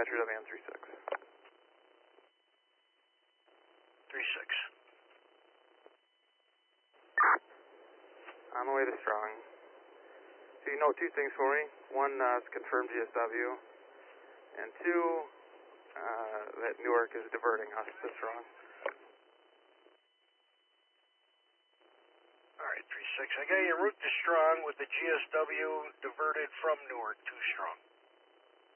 dispatcher WN36. 36. On the way to Strong. So you know two things for me. One, it's confirmed GSW. And two, that Newark is diverting us to Strong. Alright, 36. I got your route to Strong with the GSW diverted from Newark to Strong.